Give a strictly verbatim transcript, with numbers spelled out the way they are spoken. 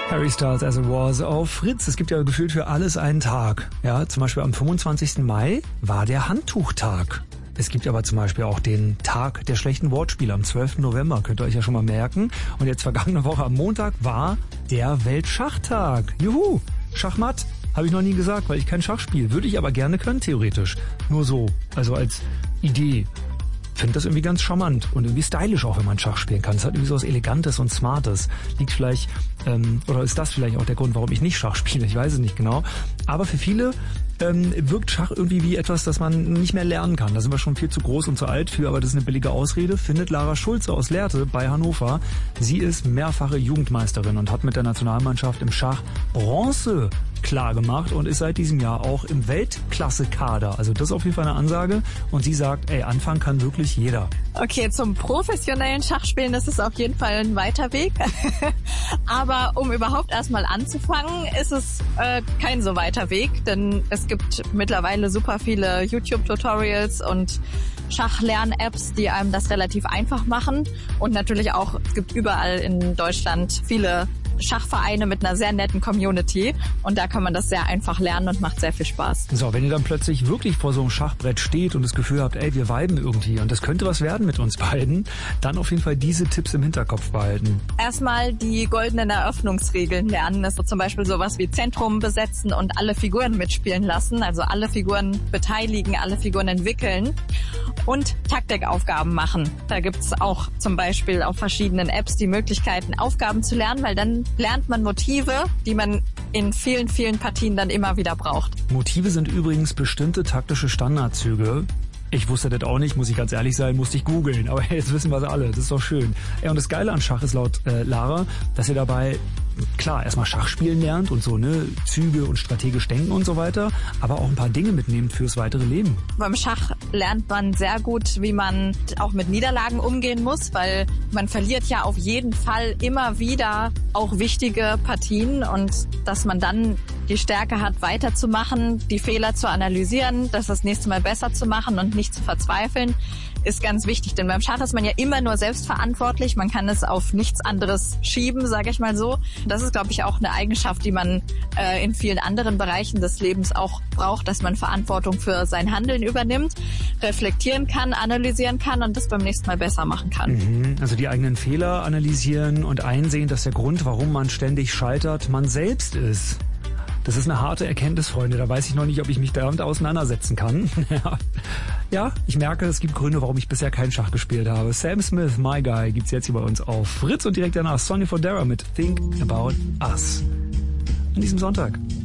Harry Styles as it was auf Fritz. Es gibt ja gefühlt für alles einen Tag. Ja, zum Beispiel am fünfundzwanzigsten Mai war der Handtuchtag. Es gibt aber zum Beispiel auch den Tag der schlechten Wortspiele am zwölften November. Könnt ihr euch ja schon mal merken. Und jetzt vergangene Woche am Montag war der Weltschachtag. Juhu! Schachmatt. Habe ich noch nie gesagt, weil ich kein Schach spiele. Würde ich aber gerne können, theoretisch. Nur so. Also als Idee. Finde das irgendwie ganz charmant und irgendwie stylisch auch, wenn man Schach spielen kann. Es hat irgendwie so was Elegantes und Smartes. Liegt vielleicht, ähm, oder ist das vielleicht auch der Grund, warum ich nicht Schach spiele? Ich weiß es nicht genau. Aber für viele ähm, wirkt Schach irgendwie wie etwas, das man nicht mehr lernen kann. Da sind wir schon viel zu groß und zu alt für, aber das ist eine billige Ausrede, findet Lara Schulze aus Lehrte bei Hannover. Sie ist mehrfache Jugendmeisterin und hat mit der Nationalmannschaft im Schach Bronze klar gemacht und ist seit diesem Jahr auch im Weltklasse-Kader. Also das ist auf jeden Fall eine Ansage. Und sie sagt, ey, anfangen kann wirklich jeder. Okay, zum professionellen Schachspielen ist es auf jeden Fall ein weiter Weg. Aber um überhaupt erstmal anzufangen, ist es äh, kein so weiter Weg. Denn es gibt mittlerweile super viele YouTube-Tutorials und Schachlern-Apps, die einem das relativ einfach machen. Und natürlich auch, es gibt überall in Deutschland viele Schachvereine mit einer sehr netten Community und da kann man das sehr einfach lernen und macht sehr viel Spaß. So, wenn ihr dann plötzlich wirklich vor so einem Schachbrett steht und das Gefühl habt, ey, wir viben irgendwie und das könnte was werden mit uns beiden, dann auf jeden Fall diese Tipps im Hinterkopf behalten. Erstmal die goldenen Eröffnungsregeln lernen, also zum Beispiel sowas wie Zentrum besetzen und alle Figuren mitspielen lassen, also alle Figuren beteiligen, alle Figuren entwickeln und Taktikaufgaben machen. Da gibt's auch zum Beispiel auf verschiedenen Apps die Möglichkeiten, Aufgaben zu lernen, weil dann lernt man Motive, die man in vielen, vielen Partien dann immer wieder braucht. Motive sind übrigens bestimmte taktische Standardzüge. Ich wusste das auch nicht, muss ich ganz ehrlich sein, musste ich googeln. Aber jetzt wissen wir es alle, das ist doch schön. Ja, und das Geile an Schach ist laut äh, Lara, dass ihr dabei, klar, erstmal Schach spielen lernt und so, ne, Züge und strategisch denken und so weiter, aber auch ein paar Dinge mitnehmt fürs weitere Leben. Beim Schach lernt man sehr gut, wie man auch mit Niederlagen umgehen muss, weil man verliert ja auf jeden Fall immer wieder auch wichtige Partien und dass man dann die Stärke hat, weiterzumachen, die Fehler zu analysieren, das das nächste Mal besser zu machen und nicht zu verzweifeln, ist ganz wichtig. Denn beim Schach ist man ja immer nur selbstverantwortlich. Man kann es auf nichts anderes schieben, sage ich mal so. Das ist, glaube ich, auch eine Eigenschaft, die man äh, in vielen anderen Bereichen des Lebens auch braucht, dass man Verantwortung für sein Handeln übernimmt, reflektieren kann, analysieren kann und das beim nächsten Mal besser machen kann. Mhm. Also die eigenen Fehler analysieren und einsehen, dass der Grund, warum man ständig scheitert, man selbst ist. Das ist eine harte Erkenntnis, Freunde. Da weiß ich noch nicht, ob ich mich damit auseinandersetzen kann. Ja, ich merke, es gibt Gründe, warum ich bisher keinen Schach gespielt habe. Sam Smith, My Guy, gibt's jetzt hier bei uns auf Fritz und direkt danach Sonny Fodera mit Think About Us. An diesem Sonntag.